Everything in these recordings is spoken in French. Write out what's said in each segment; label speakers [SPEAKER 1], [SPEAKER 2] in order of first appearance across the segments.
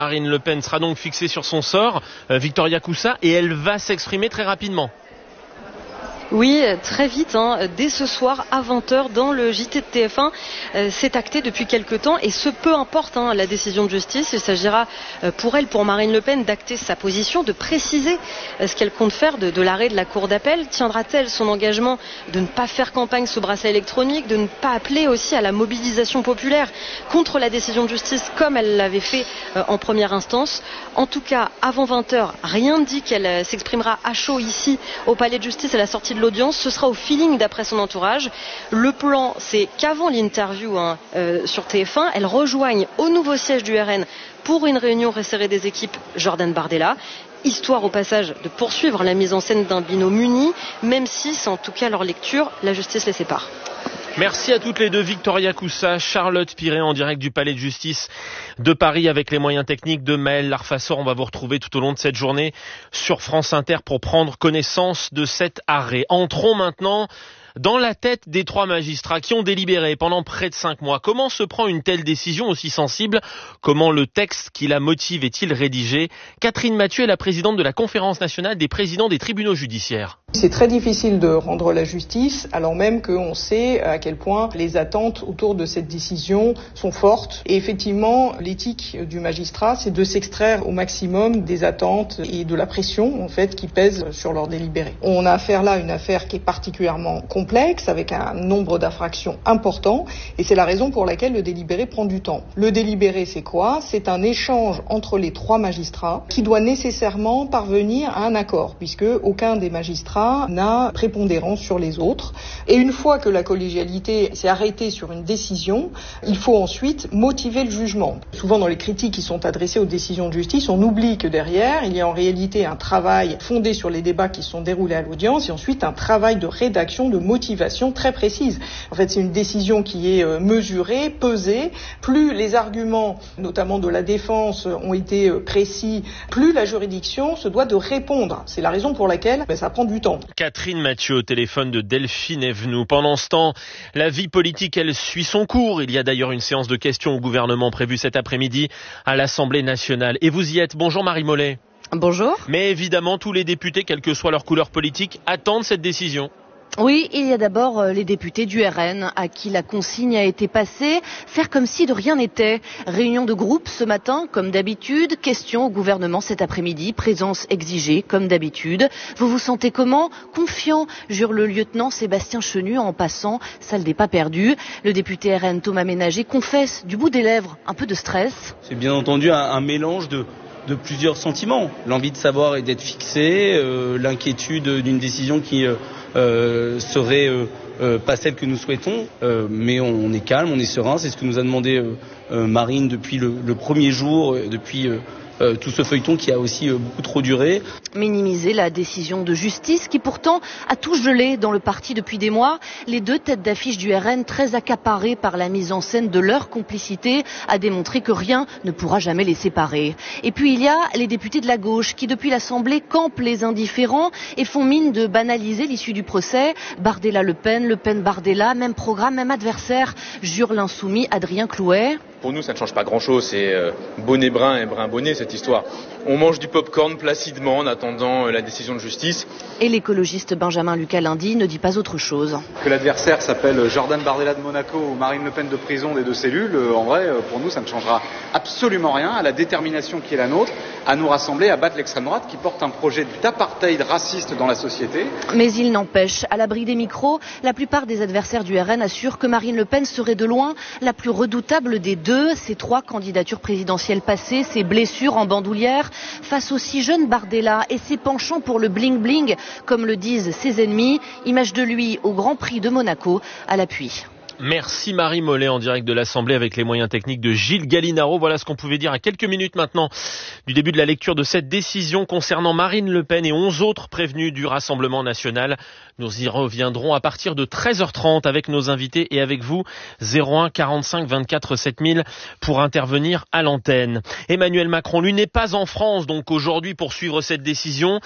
[SPEAKER 1] Marine Le Pen sera donc fixée sur son sort, Victoria Coussa, et elle va s'exprimer très rapidement.
[SPEAKER 2] Oui, très vite, dès ce soir à 20h dans le JT de TF1, c'est acté depuis quelque temps et ce peu importe la décision de justice. Il s'agira pour elle, pour Marine Le Pen, d'acter sa position, de préciser ce qu'elle compte faire de l'arrêt de la Cour d'appel. Tiendra-t-elle son engagement de ne pas faire campagne sous bracelet électronique, de ne pas appeler aussi à la mobilisation populaire contre la décision de justice comme elle l'avait fait en première instance? En tout cas, avant 20h, rien ne dit qu'elle s'exprimera à chaud ici au Palais de Justice à la sortie de l'audience. Ce sera au feeling d'après son entourage. Le plan, c'est qu'avant l'interview sur TF1, elle rejoigne au nouveau siège du RN pour une réunion resserrée des équipes Jordan Bardella, histoire au passage de poursuivre la mise en scène d'un binôme uni, même si c'est en tout cas leur lecture, la justice les sépare.
[SPEAKER 1] Merci à toutes les deux, Victoria Coussa, Charlotte Piré en direct du Palais de Justice de Paris avec les moyens techniques de Maël Larfassor. On va vous retrouver tout au long de cette journée sur France Inter pour prendre connaissance de cet arrêt. Entrons maintenant dans la tête des 3 magistrats qui ont délibéré pendant près de 5 mois. Comment se prend une telle décision aussi sensible? Comment le texte qui la motive est-il rédigé? Catherine Mathieu est la présidente de la Conférence nationale des présidents des tribunaux judiciaires.
[SPEAKER 3] C'est très difficile de rendre la justice alors même qu'on sait à quel point les attentes autour de cette décision sont fortes. Et effectivement, l'éthique du magistrat, c'est de s'extraire au maximum des attentes et de la pression en fait qui pèse sur leur délibéré. On a affaire là à une affaire qui est particulièrement complexe avec un nombre d'infractions important et c'est la raison pour laquelle le délibéré prend du temps. Le délibéré, c'est quoi? C'est un échange entre les 3 magistrats qui doit nécessairement parvenir à un accord puisque aucun des magistrats n'a prépondérance sur les autres. Et une fois que la collégialité s'est arrêtée sur une décision, il faut ensuite motiver le jugement. Souvent dans les critiques qui sont adressées aux décisions de justice, on oublie que derrière, il y a en réalité un travail fondé sur les débats qui sont déroulés à l'audience et ensuite un travail de rédaction, de motivation très précise. En fait, c'est une décision qui est mesurée, pesée. Plus les arguments, notamment de la défense, ont été précis, plus la juridiction se doit de répondre. C'est la raison pour laquelle ça prend du temps.
[SPEAKER 1] Catherine Mathieu au téléphone de Delphine Evenou. Pendant ce temps, la vie politique, elle suit son cours. Il y a d'ailleurs une séance de questions au gouvernement prévue cet après-midi à l'Assemblée nationale. Et vous y êtes. Bonjour Marie Mollet.
[SPEAKER 2] Bonjour.
[SPEAKER 1] Mais évidemment, tous les députés, quelle que soit leur couleur politique, attendent cette décision.
[SPEAKER 4] Oui, il y a d'abord les députés du RN à qui la consigne a été passée, faire comme si de rien n'était. Réunion de groupe ce matin, comme d'habitude, questions au gouvernement cet après-midi, présence exigée, comme d'habitude. Vous vous sentez comment? Confiant, jure le lieutenant Sébastien Chenu en passant, salle des pas perdus. Le député RN Thomas Ménager confesse du bout des lèvres un peu de stress.
[SPEAKER 5] C'est bien entendu un mélange de plusieurs sentiments. L'envie de savoir et d'être fixé, l'inquiétude d'une décision qui serait pas celle que nous souhaitons, mais on est calme, on est serein, c'est ce que nous a demandé Marine depuis le premier jour, depuis tout ce feuilleton qui a aussi beaucoup trop duré.
[SPEAKER 4] Minimiser la décision de justice qui pourtant a tout gelé dans le parti depuis des mois. Les 2 têtes d'affiche du RN, très accaparées par la mise en scène de leur complicité, a démontré que rien ne pourra jamais les séparer. Et puis il y a les députés de la gauche qui depuis l'Assemblée campent les indifférents et font mine de banaliser l'issue du procès. Bardella-Le Pen, Le Pen-Bardella, même programme, même adversaire, jure l'insoumis Adrien Clouet.
[SPEAKER 6] Pour nous, ça ne change pas grand-chose, c'est bonnet brun et brun bonnet cette histoire. On mange du pop-corn placidement en attendant la décision de justice.
[SPEAKER 4] Et l'écologiste Benjamin Lucas lundi ne dit pas autre chose.
[SPEAKER 7] Que l'adversaire s'appelle Jordan Bardella de Monaco ou Marine Le Pen de prison des 2 cellules, en vrai, pour nous, ça ne changera absolument rien à la détermination qui est la nôtre, à nous rassembler, à battre l'extrême droite qui porte un projet d'apartheid raciste dans la société.
[SPEAKER 4] Mais il n'empêche, à l'abri des micros, la plupart des adversaires du RN assurent que Marine Le Pen serait de loin la plus redoutable des 2. Ces 3 candidatures présidentielles passées, ses blessures en bandoulière, face au si jeune Bardella et ses penchants pour le bling-bling, comme le disent ses ennemis, image de lui au Grand Prix de Monaco à l'appui.
[SPEAKER 1] Merci Marie Mollet en direct de l'Assemblée avec les moyens techniques de Gilles Gallinaro. Voilà ce qu'on pouvait dire à quelques minutes maintenant du début de la lecture de cette décision concernant Marine Le Pen et 11 autres prévenus du Rassemblement national. Nous y reviendrons à partir de 13h30 avec nos invités et avec vous 01 45 24 7000 pour intervenir à l'antenne. Emmanuel Macron, lui, n'est pas en France donc aujourd'hui pour suivre cette décision.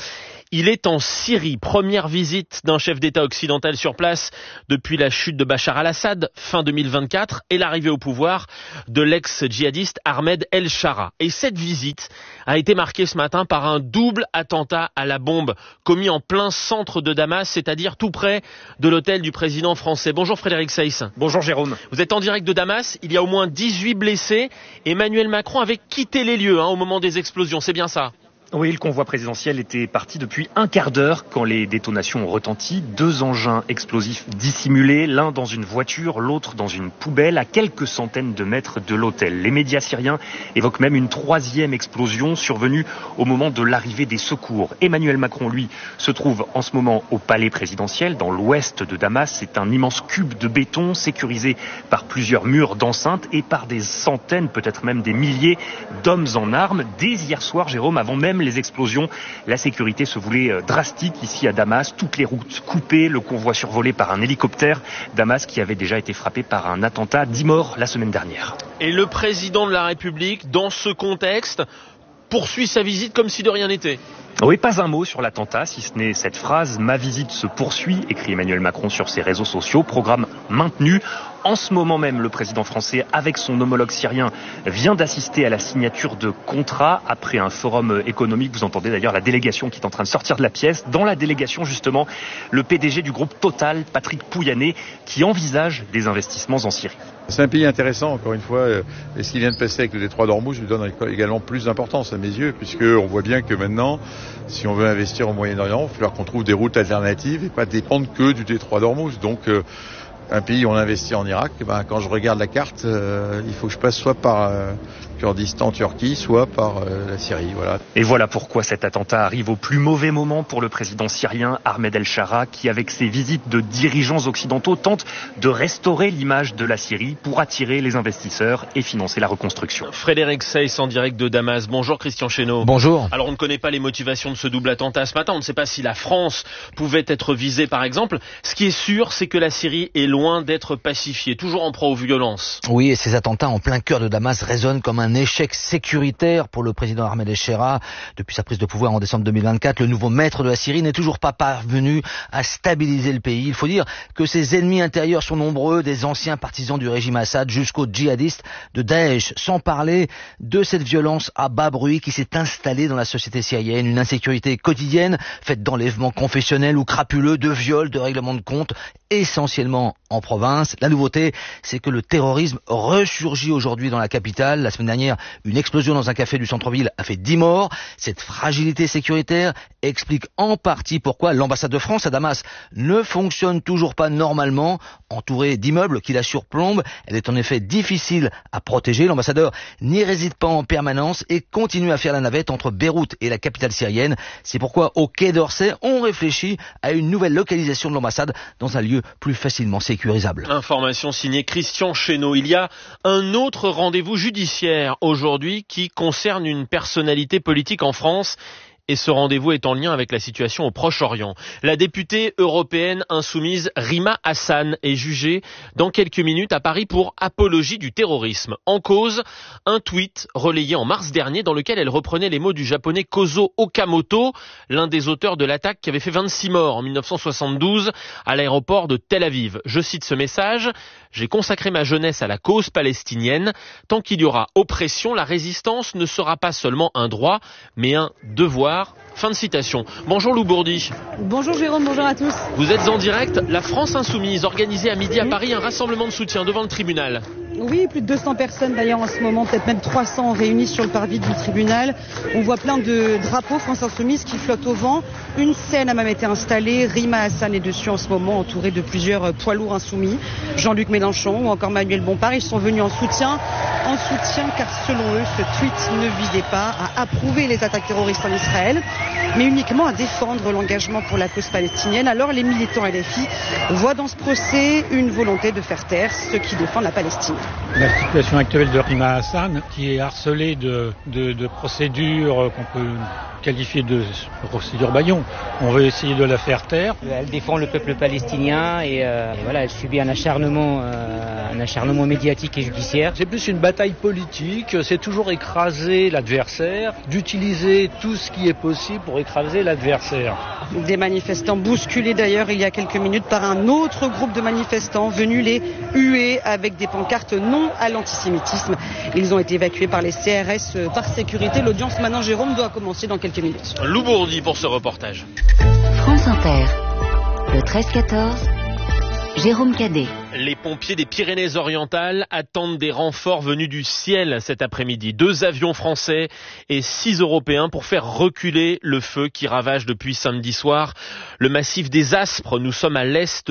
[SPEAKER 1] Il est en Syrie. Première visite d'un chef d'État occidental sur place depuis la chute de Bachar al-Assad, fin 2024, et l'arrivée au pouvoir de l'ex-djihadiste Ahmed El-Shara. Et cette visite a été marquée ce matin par un double attentat à la bombe commis en plein centre de Damas, c'est-à-dire tout près de l'hôtel du président français. Bonjour Frédéric Seyss.
[SPEAKER 8] Bonjour Jérôme.
[SPEAKER 1] Vous êtes en direct de Damas, il y a au moins 18 blessés. Emmanuel Macron avait quitté les lieux au moment des explosions, c'est bien ça ?
[SPEAKER 8] Oui, le convoi présidentiel était parti depuis un quart d'heure quand les détonations ont retenti. 2 engins explosifs dissimulés, l'un dans une voiture, l'autre dans une poubelle, à quelques centaines de mètres de l'hôtel. Les médias syriens évoquent même une 3e explosion survenue au moment de l'arrivée des secours. Emmanuel Macron, lui, se trouve en ce moment au palais présidentiel, dans l'ouest de Damas. C'est un immense cube de béton sécurisé par plusieurs murs d'enceinte et par des centaines, peut-être même des milliers d'hommes en armes. Dès hier soir, Jérôme, avant même les explosions, la sécurité se voulait drastique ici à Damas. Toutes les routes coupées, le convoi survolé par un hélicoptère. Damas qui avait déjà été frappé par un attentat, 10 morts la semaine dernière.
[SPEAKER 1] Et le président de la République, dans ce contexte, poursuit sa visite comme si de rien n'était.
[SPEAKER 8] Oui, pas un mot sur l'attentat, si ce n'est cette phrase « Ma visite se poursuit », écrit Emmanuel Macron sur ses réseaux sociaux. Programme maintenu. En ce moment même, le président français, avec son homologue syrien, vient d'assister à la signature de contrats après un forum économique. Vous entendez d'ailleurs la délégation qui est en train de sortir de la pièce. Dans la délégation, justement, le PDG du groupe Total, Patrick Pouyanné, qui envisage des investissements en Syrie.
[SPEAKER 9] C'est un pays intéressant, encore une fois, et ce qui vient de passer avec le détroit d'Ormuz lui donne également plus d'importance à mes yeux, puisqu'on voit bien que maintenant, si on veut investir au Moyen-Orient, il va falloir qu'on trouve des routes alternatives et pas dépendre que du détroit d'Ormuz. Donc, un pays où on investit en Irak, quand je regarde la carte, il faut que je passe soit par Kurdistan, Turquie, soit par la Syrie. Voilà.
[SPEAKER 8] Et voilà pourquoi cet attentat arrive au plus mauvais moment pour le président syrien Ahmed El-Shara, qui avec ses visites de dirigeants occidentaux tente de restaurer l'image de la Syrie pour attirer les investisseurs et financer la reconstruction.
[SPEAKER 1] Frédéric Seyss en direct de Damas. Bonjour Christian Chesneau.
[SPEAKER 10] Bonjour.
[SPEAKER 1] Alors on ne connaît pas les motivations de ce double attentat ce matin. On ne sait pas si la France pouvait être visée par exemple. Ce qui est sûr, c'est que la Syrie est loin d'être pacifiée, toujours en proie aux violences.
[SPEAKER 10] Oui, et ces attentats en plein cœur de Damas résonnent comme un échec sécuritaire pour le président Ahmed El-Shara. Depuis sa prise de pouvoir en décembre 2024, le nouveau maître de la Syrie n'est toujours pas parvenu à stabiliser le pays. Il faut dire que ses ennemis intérieurs sont nombreux, des anciens partisans du régime Assad jusqu'aux djihadistes de Daesh, sans parler de cette violence à bas bruit qui s'est installée dans la société syrienne, une insécurité quotidienne faite d'enlèvements confessionnels ou crapuleux, de viols, de règlements de compte, essentiellement en province. La nouveauté, c'est que le terrorisme ressurgit aujourd'hui dans la capitale. La semaine dernière, une explosion dans un café du centre-ville a fait 10 morts. Cette fragilité sécuritaire explique en partie pourquoi l'ambassade de France à Damas ne fonctionne toujours pas normalement. Entourée d'immeubles qui la surplombent, elle est en effet difficile à protéger. L'ambassadeur n'y réside pas en permanence et continue à faire la navette entre Beyrouth et la capitale syrienne. C'est pourquoi au Quai d'Orsay, on réfléchit à une nouvelle localisation de l'ambassade dans un lieu plus facilement sécurisable.
[SPEAKER 1] Information signée Christian Chesneau. Il y a un autre rendez-vous judiciaire aujourd'hui qui concerne une personnalité politique en France. Et ce rendez-vous est en lien avec la situation au Proche-Orient. La députée européenne insoumise Rima Hassan est jugée dans quelques minutes à Paris pour apologie du terrorisme. En cause, un tweet relayé en mars dernier dans lequel elle reprenait les mots du japonais Kozo Okamoto, l'un des auteurs de l'attaque qui avait fait 26 morts en 1972 à l'aéroport de Tel Aviv. Je cite ce message: « J'ai consacré ma jeunesse à la cause palestinienne. Tant qu'il y aura oppression, la résistance ne sera pas seulement un droit, mais un devoir. » Fin de citation. Bonjour Lou Bourdi.
[SPEAKER 11] Bonjour Jérôme, bonjour à tous.
[SPEAKER 1] Vous êtes en direct. La France Insoumise organisait à midi à Paris un rassemblement de soutien devant le tribunal.
[SPEAKER 11] Oui, plus de 200 personnes d'ailleurs en ce moment, peut-être même 300 réunies sur le parvis du tribunal. On voit plein de drapeaux France Insoumise qui flottent au vent. Une scène a même été installée. Rima Hassan est dessus en ce moment, entourée de plusieurs poids lourds insoumis. Jean-Luc Mélenchon ou encore Manuel Bompard. Ils sont venus en soutien car selon eux, ce tweet ne visait pas à approuver les attaques terroristes en Israël, mais uniquement à défendre l'engagement pour la cause palestinienne. Alors les militants LFI voient dans ce procès une volonté de faire taire ceux qui défendent la Palestine.
[SPEAKER 12] La situation actuelle de Rima Hassan, qui est harcelée de procédures qu'on peut qualifier de procédure bâillon. On veut essayer de la faire taire.
[SPEAKER 13] Elle défend le peuple palestinien et voilà, elle subit un acharnement un acharnement médiatique et judiciaire.
[SPEAKER 14] C'est plus une bataille politique, c'est toujours écraser l'adversaire, d'utiliser tout ce qui est possible pour écraser l'adversaire.
[SPEAKER 11] Des manifestants bousculés d'ailleurs il y a quelques minutes par un autre groupe de manifestants venus les huer avec des pancartes non à l'antisémitisme. Ils ont été évacués par les CRS par sécurité. L'audience maintenant, Jérôme, doit commencer dans quelques minutes.
[SPEAKER 1] Lou Bourdi pour ce reportage.
[SPEAKER 15] France Inter, le 13-14, Jérôme Cadet.
[SPEAKER 1] Les pompiers des Pyrénées-Orientales attendent des renforts venus du ciel cet après-midi. 2 avions français et 6 européens pour faire reculer le feu qui ravage depuis samedi soir le massif des Aspres. Nous sommes à l'ouest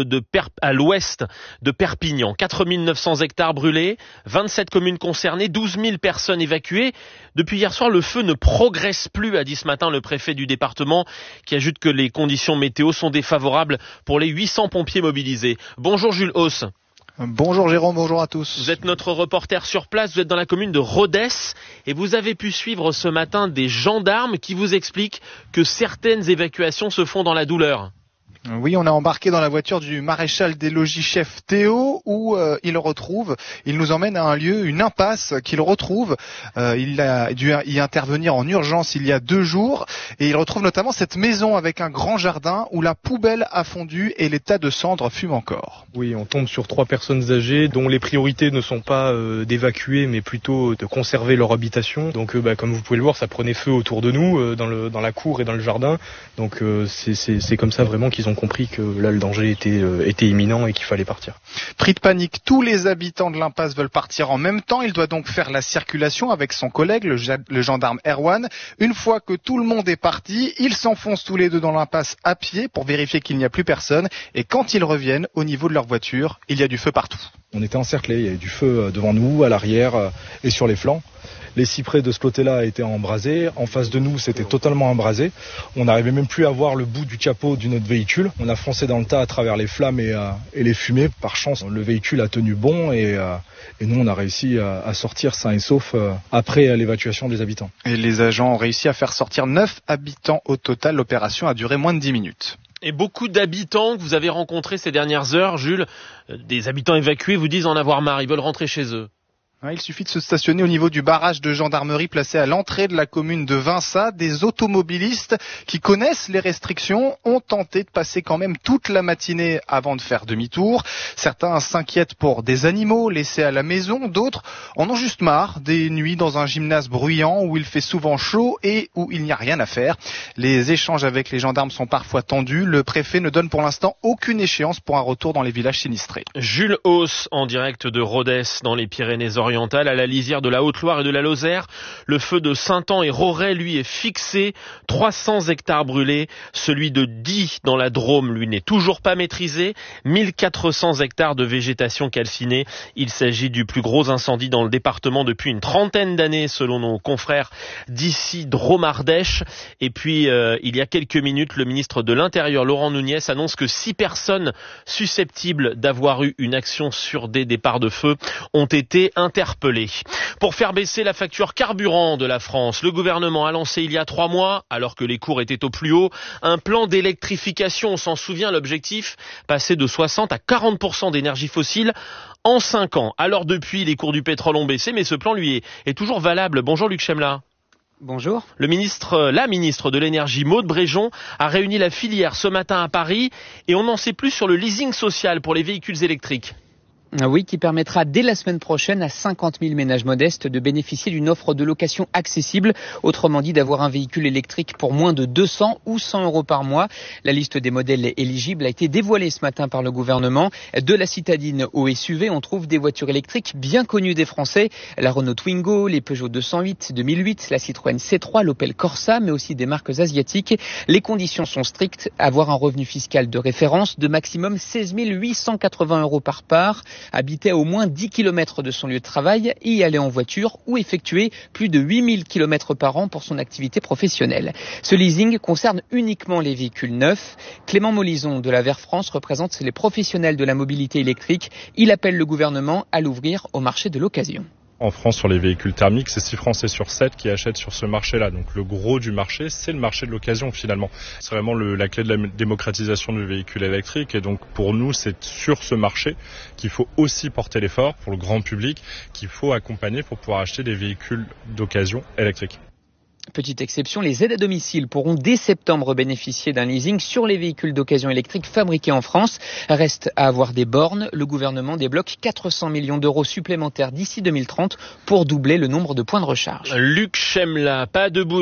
[SPEAKER 1] de Perpignan. 4 900 hectares brûlés, 27 communes concernées, 12 000 personnes évacuées. Depuis hier soir, le feu ne progresse plus, a dit ce matin le préfet du département, qui ajoute que les conditions météo sont défavorables pour les 800 pompiers mobilisés. Bonjour Jules Hauss.
[SPEAKER 16] Bonjour Jérôme, bonjour à tous.
[SPEAKER 1] Vous êtes notre reporter sur place, vous êtes dans la commune de Rodez et vous avez pu suivre ce matin des gendarmes qui vous expliquent que certaines évacuations se font dans la douleur.
[SPEAKER 16] Oui, on a embarqué dans la voiture du maréchal des logis chef Théo où il nous emmène à un lieu, une impasse qu'il retrouve. Il a dû y intervenir en urgence il y a 2 jours et il retrouve notamment cette maison avec un grand jardin où la poubelle a fondu et les tas de cendres fument encore.
[SPEAKER 17] Oui, on tombe sur 3 personnes âgées dont les priorités ne sont pas d'évacuer mais plutôt de conserver leur habitation. Donc comme vous pouvez le voir, ça prenait feu autour de nous, dans la cour et dans le jardin. Donc c'est comme ça vraiment qu'ils ont compris que là le danger était imminent et qu'il fallait partir.
[SPEAKER 16] Pris de panique, tous les habitants de l'impasse veulent partir en même temps. Il doit donc faire la circulation avec son collègue, le gendarme Erwan. Une fois que tout le monde est parti, ils s'enfoncent tous les deux dans l'impasse à pied pour vérifier qu'il n'y a plus personne. Et quand ils reviennent, au niveau de leur voiture, il y a du feu partout.
[SPEAKER 18] On était encerclés, il y avait du feu devant nous, à l'arrière et sur les flancs. Les cyprès de ce côté-là étaient embrasés. En face de nous, c'était totalement embrasé. On n'arrivait même plus à voir le bout du capot de notre véhicule. On a foncé dans le tas à travers les flammes et les fumées. Par chance, le véhicule a tenu bon et nous, on a réussi à sortir sain et sauf après l'évacuation des habitants.
[SPEAKER 16] Et les agents ont réussi à faire sortir 9 habitants au total. L'opération a duré moins de 10 minutes.
[SPEAKER 1] Et beaucoup d'habitants que vous avez rencontrés ces dernières heures, Jules, des habitants évacués vous disent en avoir marre, ils veulent rentrer chez eux.
[SPEAKER 16] Il suffit de se stationner au niveau du barrage de gendarmerie placé à l'entrée de la commune de Vinça. Des automobilistes qui connaissent les restrictions ont tenté de passer quand même toute la matinée avant de faire demi-tour. Certains s'inquiètent pour des animaux laissés à la maison, d'autres en ont juste marre des nuits dans un gymnase bruyant où il fait souvent chaud et où il n'y a rien à faire. Les échanges avec les gendarmes sont parfois tendus. Le préfet ne donne pour l'instant aucune échéance pour un retour dans les villages sinistrés.
[SPEAKER 1] Jules Hauss en direct de Rodez dans les Pyrénées-Orientales. À la lisière de la Haute-Loire et de la Lozère. Le feu de Saint-An et Roray, lui, est fixé. 300 hectares brûlés. Celui de Die dans la Drôme, lui, n'est toujours pas maîtrisé. 1400 hectares de végétation calcinée. Il s'agit du plus gros incendie dans le département depuis une 30aine d'années, selon nos confrères d'ici Drôme-Ardèche. Et puis, il y a quelques minutes, le ministre de l'Intérieur, Laurent Nunez, annonce que 6 personnes susceptibles d'avoir eu une action sur des départs de feu ont été interpellées. Pour faire baisser la facture carburant de la France, le gouvernement a lancé il y a 3 mois, alors que les cours étaient au plus haut, un plan d'électrification. On s'en souvient, l'objectif, passer de 60 à 40% d'énergie fossile en 5 ans. Alors depuis, les cours du pétrole ont baissé, mais ce plan, lui, est toujours valable. Bonjour Luc Chemla.
[SPEAKER 19] Bonjour.
[SPEAKER 1] La ministre de l'énergie, Maud Bréjon, a réuni la filière ce matin à Paris et on en sait plus sur le leasing social pour les véhicules électriques.
[SPEAKER 19] Oui, qui permettra dès la semaine prochaine à 50 000 ménages modestes de bénéficier d'une offre de location accessible. Autrement dit, d'avoir un véhicule électrique pour moins de 200 ou 100 euros par mois. La liste des modèles éligibles a été dévoilée ce matin par le gouvernement. De la citadine au SUV, on trouve des voitures électriques bien connues des Français. La Renault Twingo, les Peugeot 208, 2008, la Citroën C3, l'Opel Corsa, mais aussi des marques asiatiques. Les conditions sont strictes. Avoir un revenu fiscal de référence de maximum 16 880 euros par part. Habiter à au moins 10 km de son lieu de travail, y aller en voiture ou effectuer plus de 8000 km par an pour son activité professionnelle. Ce leasing concerne uniquement les véhicules neufs. Clément Molison de la Vert France représente les professionnels de la mobilité électrique. Il appelle le gouvernement à l'ouvrir au marché de l'occasion.
[SPEAKER 20] En France, sur les véhicules thermiques, c'est 6 Français sur 7 qui achètent sur ce marché-là. Donc le gros du marché, c'est le marché de l'occasion finalement. C'est vraiment la clé de la démocratisation du véhicule électrique. Et donc pour nous, c'est sur ce marché qu'il faut aussi porter l'effort pour le grand public, qu'il faut accompagner pour pouvoir acheter des véhicules d'occasion électriques.
[SPEAKER 19] Petite exception, les aides à domicile pourront dès septembre bénéficier d'un leasing sur les véhicules d'occasion électriques fabriqués en France. Reste à avoir des bornes. Le gouvernement débloque 400 millions d'euros supplémentaires d'ici 2030 pour doubler le nombre de points de recharge.
[SPEAKER 1] Luc Chemla, pas de boulot.